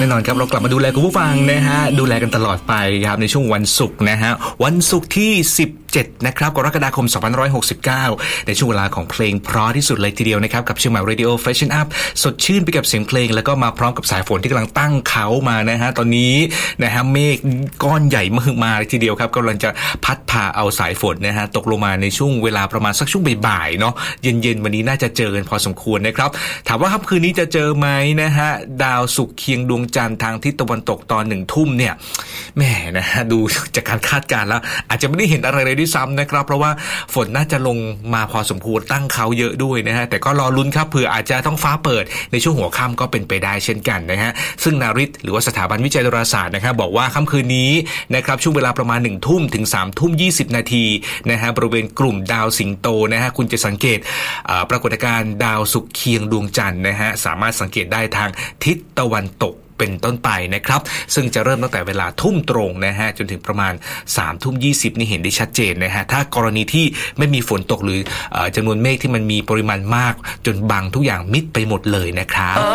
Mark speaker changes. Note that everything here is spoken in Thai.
Speaker 1: น่นอนครับเรากลับมาดูแลคุณผู้ฟังนะฮะดูแลกันตลอดไปครับในช่วงวันศุกร์นะฮะวันศุกร์ที่17นะครับกรกฎาคม2569ในช่วงเวลาของเพลงเพราะที่สุดเลยทีเดียวนะครับกับเชียงใหม่ Radio Fashion Up สดชื่นไปกับเสียงเพลงแล้วก็มาพร้อมกับสายฝนที่กำลังตั้งเขามานะฮะตอนนี้นะฮะเมฆก้อนใหญ่มากมาทีเดียวครับกำลังจะพัดพาเอาสายฝนนะฮะตกลงมาในช่วงเวลาประมาณสักช่วงบ่ายๆเนาะเย็นๆวันนี้น่าจะเจอกันพอสมควรนะครับถามว่าค่ำคืนนี้จะเจอไหมนะฮะดาวศุกร์เคียงดวงจันทร์ทางทิศตะวันตกตอน1 ทุ่มเนี่ยแหมนะฮะดูจากการคาดการณ์แล้วอาจจะไม่ได้เห็นอะไรเลยด้วยซ้ำนะครับเพราะว่าฝนน่าจะลงมาพอสมควรตั้งเขาเยอะด้วยนะฮะแต่ก็รอลุ้นครับเผื่ออาจจะต้องฟ้าเปิดในช่วงหัวค่ำก็เป็นไปได้เช่นกันนะฮะซึ่งนาริตหรือว่าสถาบันวิจัยดาราศาสตร์นะครับบอกว่าค่ำคืนนี้นะครับช่วงเวลาประมาณ1 ทุ่มถึง3 ทุ่ม 20 นาทีนะฮะบริเวณกลุ่มดาวสิงโตนะฮะคุณจะสังเกตปรากฏการณ์ดาวศุกร์เคียงดวงจันทร์นะฮะสามารถสังเกตได้ทางทิศตะวันตกเป็นต้นไปนะครับซึ่งจะเริ่มตั้งแต่เวลาทุ่มตรงนะฮะจนถึงประมาณ3 ทุ่ม 20นี่เห็นได้ชัดเจนนะฮะถ้ากรณีที่ไม่มีฝนตกหรือจำนวนเมฆที่มันมีปริมาณมากจนบังทุกอย่างมิดไปหมดเลยนะครับ